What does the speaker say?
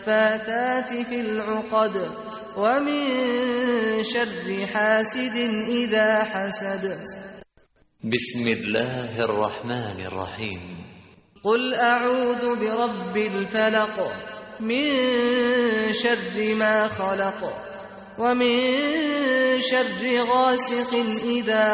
النفاثات في العقد ومن شر حاسد إذا حسد. بسم الله الرحمن الرحيم. قل أعوذ برب الفلق من شر ما خلق ومن شر غاسق إذا